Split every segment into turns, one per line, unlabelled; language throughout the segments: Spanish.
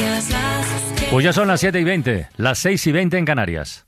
Pues ya son las 7:20, las 6:20 en Canarias.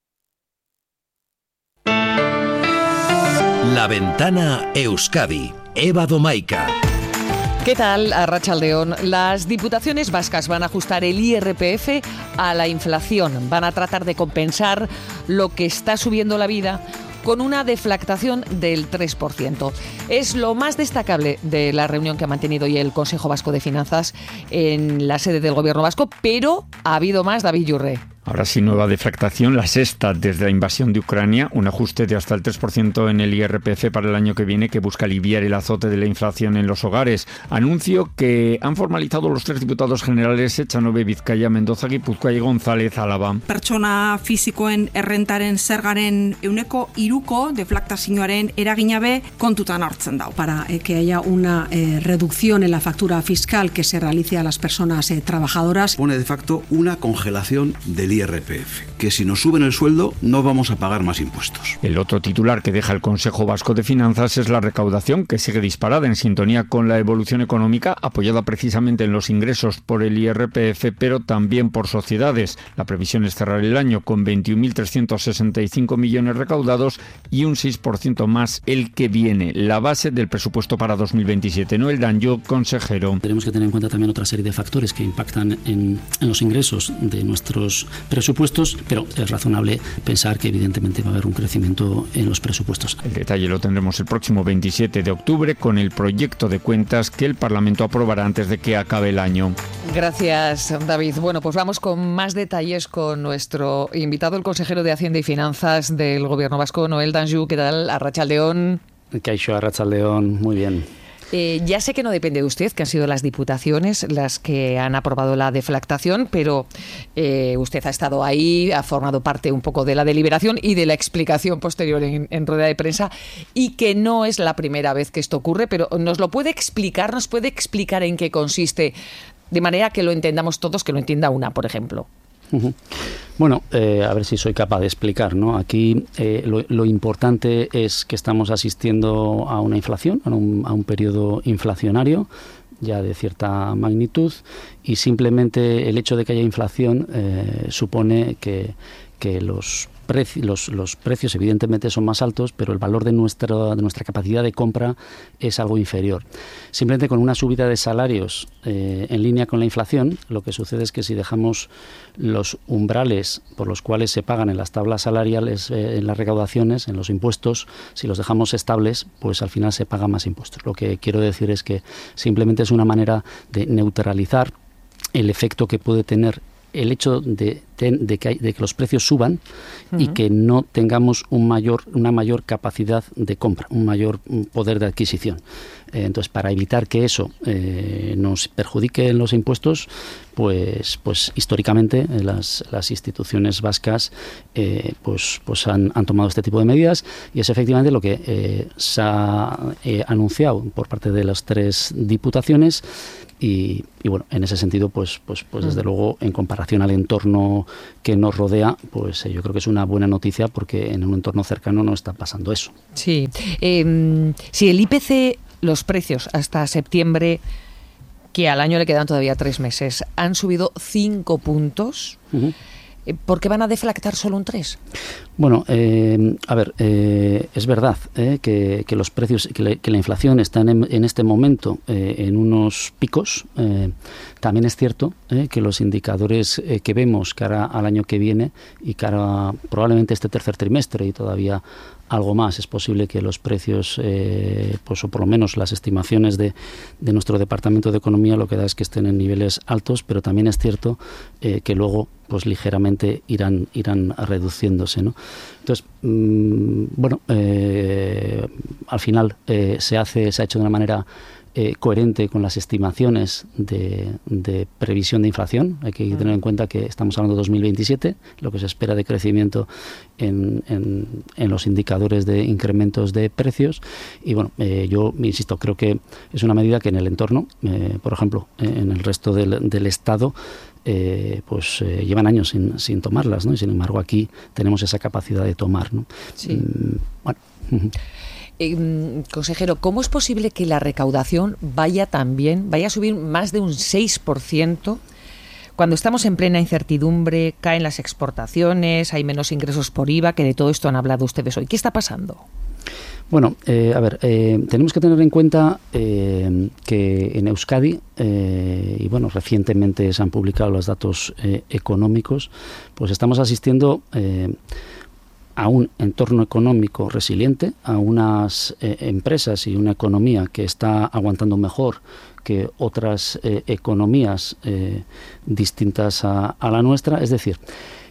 La Ventana Euskadi, Eva Domaica.
¿Qué tal, arratsaldeon? Las diputaciones vascas van a ajustar el IRPF a la inflación. Van a tratar de compensar lo que está subiendo la vida con una deflactación del 3%. Es lo más destacable de la reunión que ha mantenido hoy el Consejo Vasco de Finanzas en la sede del Gobierno vasco, pero ha habido más, David Yurre.
Ahora sí, nueva deflactación, la sexta desde la invasión de Ucrania, un ajuste de hasta el 3% en el IRPF para el año que viene que busca aliviar el azote de la inflación en los hogares. Anuncio que han formalizado los tres diputados generales Etxanove, Bizkaia, Mendoza, Gipuzkoa y González, Álava.
Pertsona fisikoen errentaren zergaren 3% deflaktazioaren eraginabe kontutan hartzen da.
Para que haya una reducción en la factura fiscal que se realice a las personas trabajadoras.
Pone de facto una congelación del IRPF, que si nos suben el sueldo no vamos a pagar más impuestos.
El otro titular que deja el Consejo Vasco de Finanzas es la recaudación, que sigue disparada en sintonía con la evolución económica, apoyada precisamente en los ingresos por el IRPF, pero también por sociedades. La previsión es cerrar el año con 21.365 millones recaudados y un 6% más el que viene, la base del presupuesto para 2027. Noel Danjo, consejero.
Tenemos que tener en cuenta también otra serie de factores que impactan en los ingresos de nuestros presupuestos, pero es razonable pensar que evidentemente va a haber un crecimiento en los presupuestos.
El detalle lo tendremos el próximo 27 de octubre con el proyecto de cuentas que el Parlamento aprobará antes de que acabe el año.
Gracias, David. Bueno, pues vamos con más detalles con nuestro invitado, el consejero de Hacienda y Finanzas del Gobierno vasco, Noel Danjou. ¿Qué tal? Arratsaldeon.
Kaixo, arratsaldeon. Muy bien.
Ya sé que no depende de usted, que han sido las diputaciones las que han aprobado la deflactación, pero usted ha estado ahí, ha formado parte un poco de la deliberación y de la explicación posterior en rueda de prensa, y que no es la primera vez que esto ocurre, pero nos puede explicar en qué consiste, de manera que lo entendamos todos, que lo entienda una, por ejemplo.
Bueno, a ver si soy capaz de explicar, ¿no? Aquí lo importante es que estamos asistiendo a una inflación, a un periodo inflacionario ya de cierta magnitud, y simplemente el hecho de que haya inflación supone que los precios evidentemente son más altos, pero el valor de nuestra capacidad de compra es algo inferior. Simplemente con una subida de salarios en línea con la inflación, lo que sucede es que si dejamos los umbrales por los cuales se pagan en las tablas salariales, en las recaudaciones, en los impuestos, si los dejamos estables, pues al final se pagan más impuestos. Lo que quiero decir es que simplemente es una manera de neutralizar el efecto que puede tener el hecho de que los precios suban y que no tengamos una mayor capacidad de compra, un mayor poder de adquisición. Entonces, para evitar que eso nos perjudique en los impuestos, pues históricamente las instituciones vascas pues han tomado este tipo de medidas, y es efectivamente lo que se ha anunciado por parte de las tres diputaciones. Y bueno, en ese sentido, pues desde luego, en comparación al entorno que nos rodea, pues yo creo que es una buena noticia, porque en un entorno cercano no está pasando eso.
Sí. Si el IPC, los precios hasta septiembre, que al año le quedan todavía 3 meses, han subido 5 puntos, ¿por qué van a deflactar solo un 3?
Bueno, a ver, es verdad que los precios, que la inflación está en este momento en unos picos. También es cierto que los indicadores que vemos cara al año que viene y cara probablemente este tercer trimestre y todavía algo más, es posible que los precios, pues o por lo menos las estimaciones de nuestro Departamento de Economía, lo que da es que estén en niveles altos, pero también es cierto que luego pues ligeramente irán reduciéndose, ¿no? Entonces, bueno, al final se ha hecho de una manera coherente con las estimaciones de previsión de inflación. Hay que tener en cuenta que estamos hablando de 2027, lo que se espera de crecimiento en los indicadores de incrementos de precios. Y bueno, yo insisto, creo que es una medida que en el entorno, por ejemplo, en el resto del Estado, pues llevan años sin tomarlas, ¿no? Y sin embargo aquí tenemos esa capacidad de tomar, ¿no?
Sí.
Bueno.
Consejero, ¿cómo es posible que la recaudación vaya a subir más de un 6%, Cuando estamos en plena incertidumbre, caen las exportaciones, hay menos ingresos por IVA, que de todo esto han hablado ustedes hoy. ¿Qué está pasando?
Bueno, tenemos que tener en cuenta que en Euskadi, y bueno, recientemente se han publicado los datos económicos, pues estamos asistiendo a un entorno económico resiliente, a unas empresas y una economía que está aguantando mejor que otras economías distintas a la nuestra. Es decir,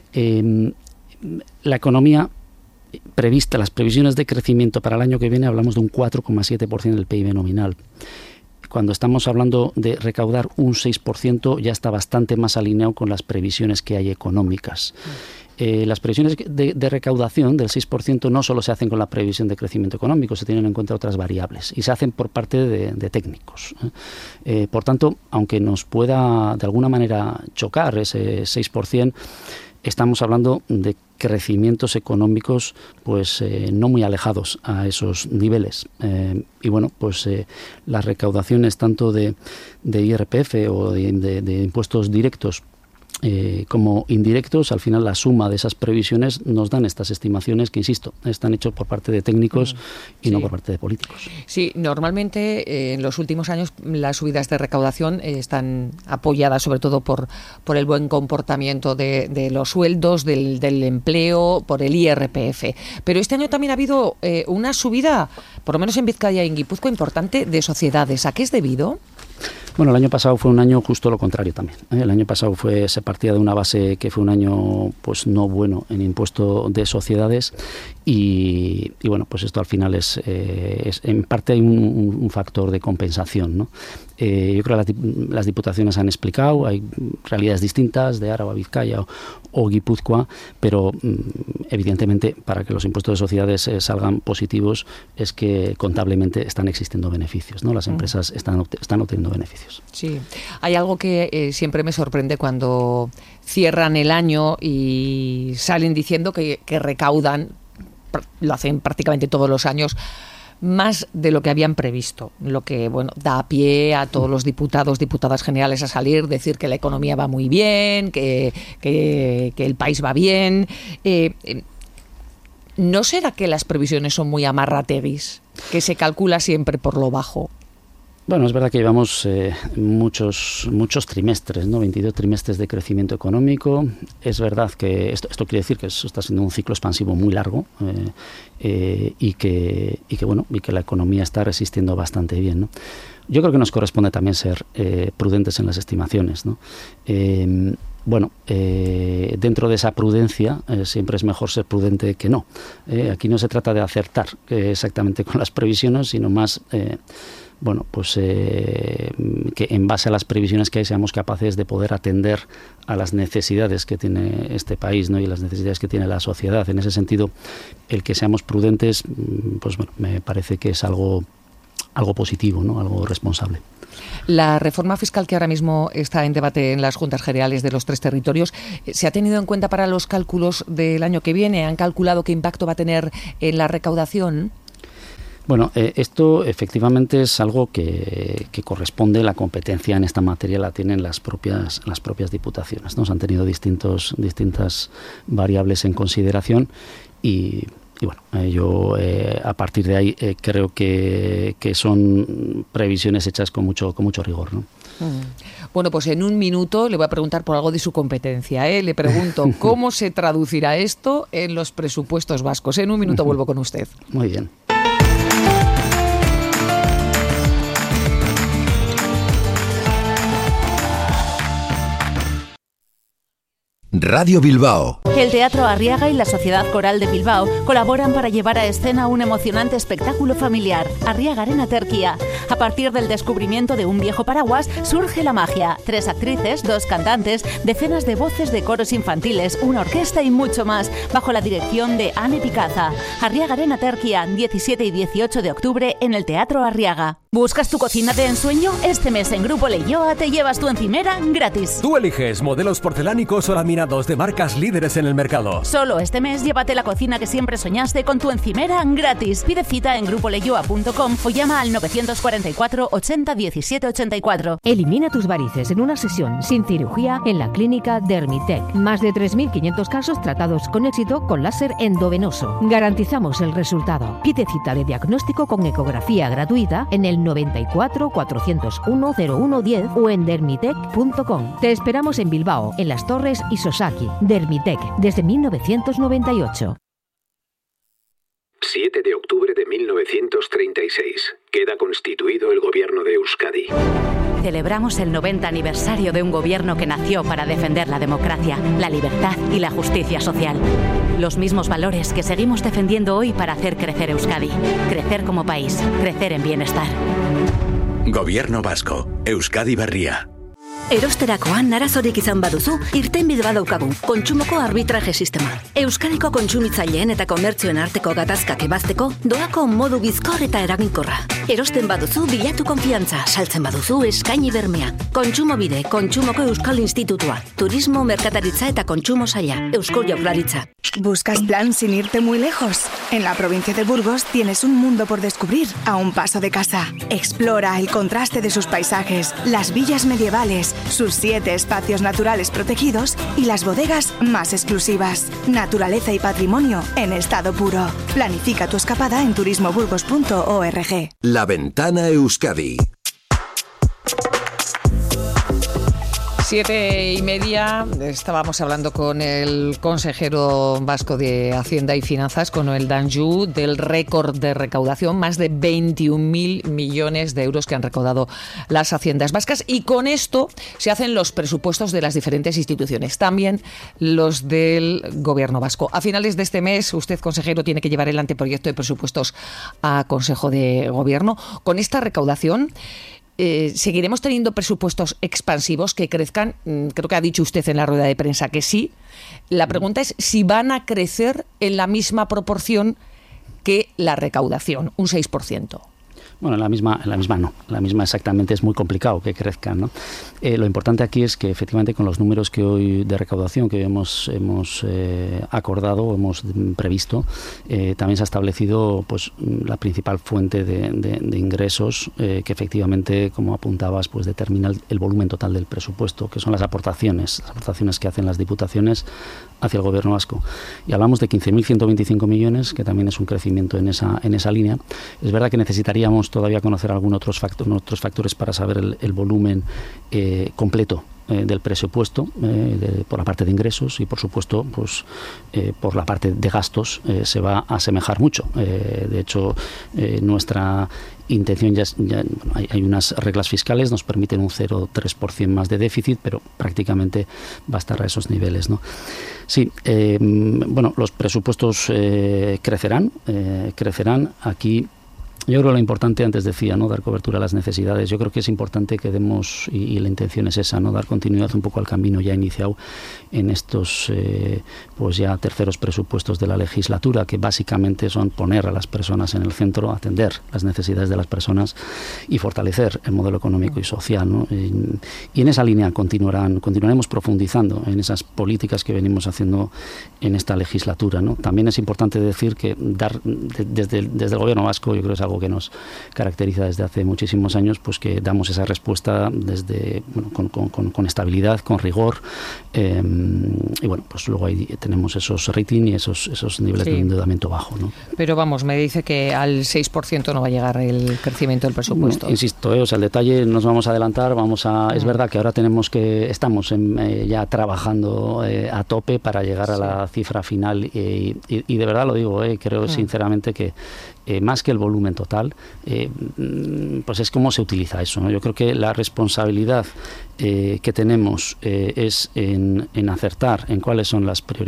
la economía prevista, las previsiones de crecimiento para el año que viene, hablamos de un 4,7% del PIB nominal. Cuando estamos hablando de recaudar un 6%, ya está bastante más alineado con las previsiones que hay económicas. Las previsiones de recaudación del 6% no solo se hacen con la previsión de crecimiento económico, se tienen en cuenta otras variables y se hacen por parte de técnicos. Por tanto, aunque nos pueda de alguna manera chocar ese 6%, estamos hablando de crecimientos económicos pues no muy alejados a esos niveles. Y bueno, pues las recaudaciones tanto de IRPF o de impuestos directos como indirectos, al final la suma de esas previsiones nos dan estas estimaciones que, insisto, están hechas por parte de técnicos y no por parte de políticos.
Sí, normalmente en los últimos años las subidas de recaudación están apoyadas sobre todo por el buen comportamiento de los sueldos, del empleo, por el IRPF. Pero este año también ha habido una subida, por lo menos en Vizcaya y en Guipúzcoa, importante de sociedades. ¿A qué es debido?
Bueno, el año pasado fue un año justo lo contrario también. El año pasado se partía de una base que fue un año pues no bueno en impuesto de sociedades y bueno, pues esto al final es en parte hay un factor de compensación, ¿no? Yo creo que las diputaciones han explicado, hay realidades distintas de Araba, Vizcaya o Guipúzcoa, pero evidentemente para que los impuestos de sociedades salgan positivos es que contablemente están existiendo beneficios, ¿no? Las empresas están obteniendo beneficios.
Sí, hay algo que siempre me sorprende cuando cierran el año y salen diciendo que recaudan, lo hacen prácticamente todos los años, más de lo que habían previsto, lo que bueno da pie a todos los diputados, diputadas generales a salir, decir que la economía va muy bien, que el país va bien. ¿No será que las previsiones son muy amarrateguis, que se calcula siempre por lo bajo?
Bueno, es verdad que llevamos muchos trimestres, ¿no? 22 trimestres de crecimiento económico. Es verdad que esto quiere decir que eso está siendo un ciclo expansivo muy largo y que la economía está resistiendo bastante bien, ¿no? Yo creo que nos corresponde también ser prudentes en las estimaciones, ¿no? Dentro de esa prudencia siempre es mejor ser prudente que no. Aquí no se trata de acertar exactamente con las previsiones, sino más que en base a las previsiones que hay seamos capaces de poder atender a las necesidades que tiene este país, ¿no? Y las necesidades que tiene la sociedad. En ese sentido, el que seamos prudentes, me parece que es algo positivo, ¿no? Algo responsable.
La reforma fiscal que ahora mismo está en debate en las Juntas Generales de los 3 territorios, ¿se ha tenido en cuenta para los cálculos del año que viene? ¿Han calculado qué impacto va a tener en la recaudación?
Bueno, esto efectivamente es algo que corresponde, la competencia en esta materia la tienen las propias diputaciones, ¿no? Se han tenido distintas variables en consideración y bueno, yo a partir de ahí creo que son previsiones hechas con mucho rigor, ¿no?
Bueno, pues en un minuto le voy a preguntar por algo de su competencia, ¿eh? Le pregunto, ¿cómo se traducirá esto en los presupuestos vascos? En un minuto vuelvo con usted.
Muy bien.
Radio Bilbao.
El Teatro Arriaga y la Sociedad Coral de Bilbao colaboran para llevar a escena un emocionante espectáculo familiar, Arriagaren Aterkia. A partir del descubrimiento de un viejo paraguas surge la magia. 3 actrices, 2 cantantes, decenas de voces de coros infantiles, una orquesta y mucho más, bajo la dirección de Anne Picaza. Arriagaren Aterkia, 17 y 18 de octubre en el Teatro Arriaga. ¿Buscas tu cocina de ensueño? Este mes en Grupo Leioa te llevas tu encimera gratis.
Tú eliges modelos porcelánicos o laminados seleccionados de marcas líderes en el mercado.
Solo este mes llévate la cocina que siempre soñaste con tu encimera gratis. Pide cita en grupoleyoa.com o llama al 944 80 17 84.
Elimina tus varices en una sesión sin cirugía en la clínica Dermitec. Más de 3.500 casos tratados con éxito con láser endovenoso. Garantizamos el resultado. Pide cita de diagnóstico con ecografía gratuita en el 94 401 0110 o en dermitec.com. Te esperamos en Bilbao, en Las Torres y Sosaki. Dermitec, desde 1998.
7 de octubre de 1936. Queda constituido el gobierno de Euskadi.
Celebramos el 90 aniversario de un gobierno que nació para defender la democracia, la libertad y la justicia social. Los mismos valores que seguimos defendiendo hoy para hacer crecer Euskadi. Crecer como país, crecer en bienestar.
Gobierno vasco, Euskadi berria.
Erosterakoan arazorik izan baduzu, irtenbide badaukagu, kontsumoko arbitraje sistema. Euskadiko kontsumitzaileen eta komertzioen arteko gatazkak ebazteko, doako modu bizkor eta eraginkorra. Erosten baduzu, bilatu konfiantza, saltzen baduzu, eskaini bermea. Kontsumobide, Kontsumoko Euskal Institutua, Turismo, Merkataritza eta Kontsumo Saila, Eusko Jaurlaritza.
¿Buscas plan sin irte muy lejos? En la provincia de Burgos tienes un mundo por descubrir a un paso de casa. Explora el contraste de sus paisajes, las villas medievales, sus 7 espacios naturales protegidos y las bodegas más exclusivas. Naturaleza y patrimonio en estado puro. Planifica tu escapada en turismoburgos.org.
La Ventana Euskadi.
7:30, estábamos hablando con el consejero vasco de Hacienda y Finanzas, con Noel Danjou, del récord de recaudación, más de 21.000 millones de euros que han recaudado las haciendas vascas, y con esto se hacen los presupuestos de las diferentes instituciones, también los del gobierno vasco. A finales de este mes, usted, consejero, tiene que llevar el anteproyecto de presupuestos a Consejo de Gobierno. Con esta recaudación, ¿seguiremos teniendo presupuestos expansivos que crezcan? Creo que ha dicho usted en la rueda de prensa que sí. La pregunta es si van a crecer en la misma proporción que la recaudación, un 6%.
Bueno, en la misma no. La misma exactamente es muy complicado que crezcan, ¿no? Lo importante aquí es que efectivamente con los números que hoy de recaudación que hemos acordado, hemos previsto, también se ha establecido pues la principal fuente de ingresos que efectivamente, como apuntabas, pues determina el volumen total del presupuesto, que son las aportaciones que hacen las diputaciones hacia el gobierno vasco. Y hablamos de 15.125 millones, que también es un crecimiento en esa línea. Es verdad que necesitaríamos todavía conocer algunos otros factores para saber el volumen completo del presupuesto por la parte de ingresos, y por supuesto pues por la parte de gastos se va a asemejar mucho. De hecho, nuestra intención hay unas reglas fiscales, nos permiten un 0,3% más de déficit, pero prácticamente va a estar a esos niveles, ¿no? Sí, bueno, los presupuestos crecerán. Aquí yo creo que lo importante, antes decía, ¿no?, dar cobertura a las necesidades. Yo creo que es importante que demos, y la intención es esa, ¿no?, dar continuidad un poco al camino ya iniciado en estos pues ya terceros presupuestos de la legislatura, que básicamente son poner a las personas en el centro, atender las necesidades de las personas y fortalecer el modelo económico y social, ¿no? Y en esa línea continuaremos profundizando en esas políticas que venimos haciendo en esta legislatura, ¿no? También es importante decir que desde el gobierno vasco, yo creo que es algo que nos caracteriza desde hace muchísimos años, pues que damos esa respuesta con estabilidad, con rigor, y bueno, pues luego ahí tenemos esos rating y esos niveles de endeudamiento bajo, ¿no?
Pero vamos, me dice que al 6% no va a llegar el crecimiento del presupuesto.
Bueno, insisto, o sea, el detalle nos vamos a adelantar, es verdad que ahora estamos ya trabajando a tope para llegar a la cifra final, y de verdad lo digo, creo sinceramente que más que el volumen total, pues es cómo se utiliza eso, ¿no? Yo creo que la responsabilidad que tenemos es en acertar en cuáles son las prioridades